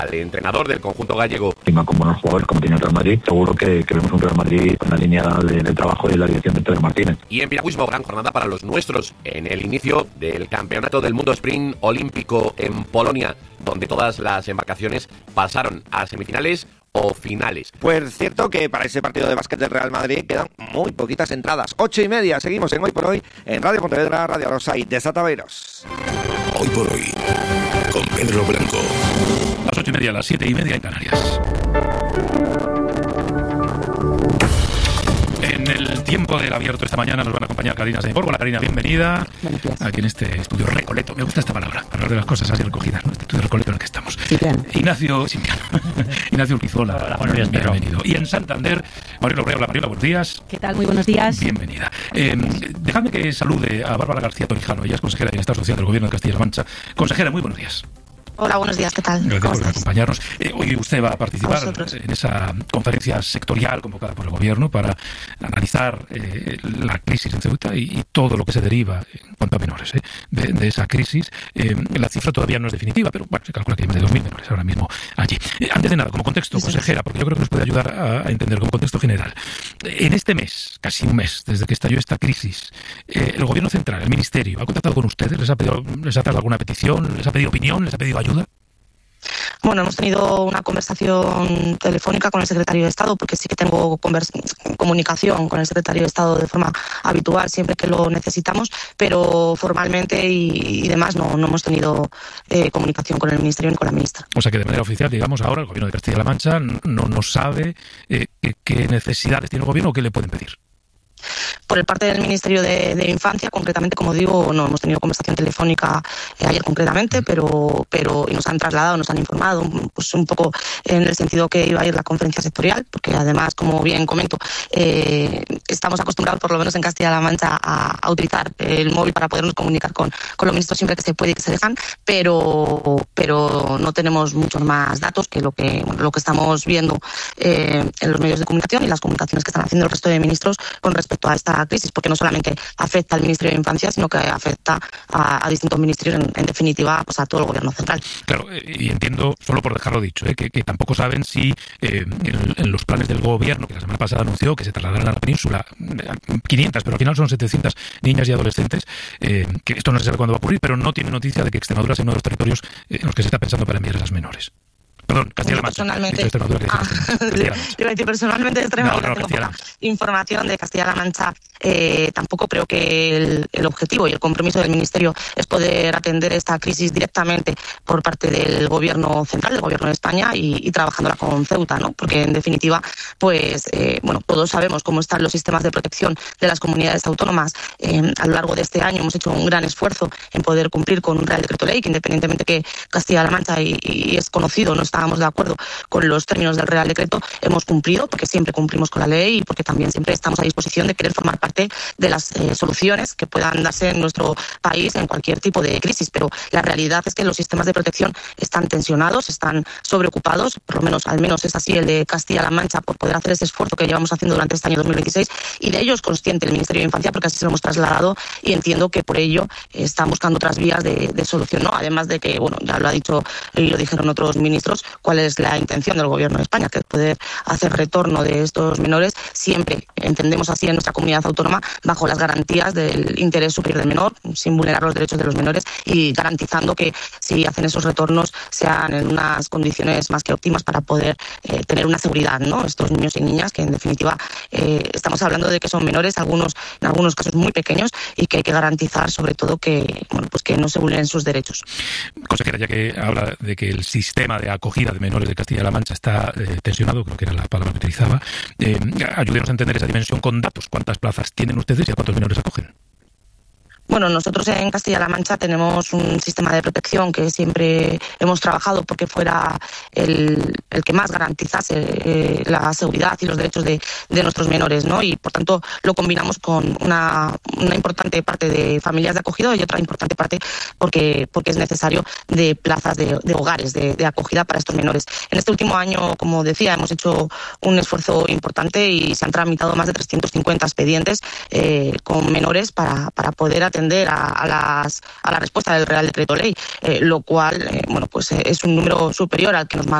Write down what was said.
al entrenador del conjunto gallego. Como buenos jugadores, como tiene el Real Madrid, seguro que vemos un Real Madrid con la línea de trabajo y la dirección de Pedro Martínez. Y en piragüismo, gran jornada para los nuestros en el inicio del Campeonato del Mundo Sprint Olímpico en Polonia, donde todas las embarcaciones pasaron a semifinales o finales. Pues cierto que para ese partido de básquet del Real Madrid quedan muy poquitas entradas. 8:30, seguimos en Hoy por Hoy en Radio Pontevedra, Radio Rosa y Desataveros. Hoy por Hoy, con Pedro Blanco. Las 8:30, las 7:30 en Canarias. En el tiempo del abierto esta mañana nos van a acompañar Karina Sainz. Hola Karina, bienvenida aquí en este estudio recoleto. Me gusta esta palabra, hablar de las cosas así recogidas, ¿no? Este estudio recoleto en el que estamos. Ignacio Urquizola, bienvenido. Y en Santander, Mariola Urrea. Hola Mariola, buenos días. ¿Qué tal? Muy buenos días. Bienvenida. Dejadme que salude a Bárbara García Torijano. Ella es consejera de Bienestar Social del Gobierno de Castilla-La Mancha. Consejera, muy buenos días. Hola, buenos días, ¿qué tal? Gracias por acompañarnos. Hoy usted va a participar en esa conferencia sectorial convocada por el Gobierno para analizar la crisis en Ceuta y todo lo que se deriva en cuanto a menores de esa crisis. La cifra todavía no es definitiva, pero bueno, se calcula que hay más de 2.000 menores ahora mismo allí. Antes de nada, como contexto, consejera, porque yo creo que nos puede ayudar a entender como contexto general. En este mes, casi un mes, desde que estalló esta crisis, el Gobierno Central, el Ministerio, ¿ha contactado con ustedes? ¿Les ha dado alguna petición? ¿Les ha pedido opinión? ¿Les ha pedido ayuda? Bueno, hemos tenido una conversación telefónica con el secretario de Estado, porque sí que tengo comunicación con el secretario de Estado de forma habitual siempre que lo necesitamos, pero formalmente y demás no hemos tenido comunicación con el Ministerio ni con la ministra. O sea que de manera oficial, digamos, ahora el Gobierno de Castilla-La Mancha no sabe qué necesidades tiene el Gobierno o qué le pueden pedir. Por el parte del Ministerio de Infancia, concretamente, como digo, no hemos tenido conversación telefónica ayer concretamente, pero y nos han trasladado, nos han informado pues un poco en el sentido que iba a ir la conferencia sectorial, porque además, como bien comento, estamos acostumbrados, por lo menos en Castilla-La Mancha, a utilizar el móvil para podernos comunicar con los ministros siempre que se puede y que se dejan, pero no tenemos muchos más datos que lo que estamos viendo en los medios de comunicación y las comunicaciones que están haciendo el resto de ministros con respecto a esta crisis, porque no solamente afecta al Ministerio de Infancia, sino que afecta a distintos ministerios, en definitiva, pues a todo el Gobierno central. Claro, y entiendo, solo por dejarlo dicho, que tampoco saben si en los planes del Gobierno, que la semana pasada anunció que se trasladarán a la península 500, pero al final son 700 niñas y adolescentes, que esto no se sabe cuándo va a ocurrir, pero no tiene noticia de que Extremadura sea uno de los territorios en los que se está pensando para enviar a esas menores. Perdón, Castilla-La Mancha. Personalmente de Extremadura tengo poca información de Castilla-La Mancha. Tampoco creo que el objetivo y el compromiso del Ministerio es poder atender esta crisis directamente por parte del Gobierno central, del Gobierno de España y trabajándola con Ceuta, ¿no? Porque en definitiva, pues, todos sabemos cómo están los sistemas de protección de las comunidades autónomas. A lo largo de este año hemos hecho un gran esfuerzo en poder cumplir con un Real Decreto Ley, que independientemente que Castilla-La Mancha y es conocido, no estábamos de acuerdo con los términos del Real Decreto, hemos cumplido, porque siempre cumplimos con la ley y porque también siempre estamos a disposición de querer formar parte de las soluciones que puedan darse en nuestro país en cualquier tipo de crisis. Pero la realidad es que los sistemas de protección están tensionados, están sobreocupados, por lo menos, al menos es así el de Castilla-La Mancha, por poder hacer ese esfuerzo que llevamos haciendo durante este año 2026, y de ello es consciente el Ministerio de Infancia, porque así se lo hemos trasladado y entiendo que por ello están buscando otras vías de solución, ¿no? Además de que, ya lo ha dicho y lo dijeron otros ministros, cuál es la intención del Gobierno de España, que es poder hacer retorno de estos menores, siempre entendemos así en nuestra comunidad autónoma, bajo las garantías del interés superior del menor, sin vulnerar los derechos de los menores y garantizando que si hacen esos retornos sean en unas condiciones más que óptimas para poder tener una seguridad, ¿no? Estos niños y niñas que en definitiva estamos hablando de que son menores, en algunos casos muy pequeños, y que hay que garantizar sobre todo que no se vulneren sus derechos. Consejera, ya que habla de que el sistema de acogida de menores de Castilla-La Mancha está tensionado, creo que era la palabra que utilizaba, ayúdenos a entender esa dimensión con datos. ¿Cuántas plazas tienen ustedes y a cuántos menores acogen? Bueno, nosotros en Castilla-La Mancha tenemos un sistema de protección que siempre hemos trabajado porque fuera el que más garantizase la seguridad y los derechos de nuestros menores, ¿no? Y por tanto lo combinamos con una importante parte de familias de acogida y otra importante parte porque es necesario de plazas de hogares de acogida para estos menores. En este último año, como decía, hemos hecho un esfuerzo importante y se han tramitado más de 350 expedientes con menores para poder atender atender a la respuesta del Real Decreto Ley, lo cual, bueno, pues es un número superior al que nos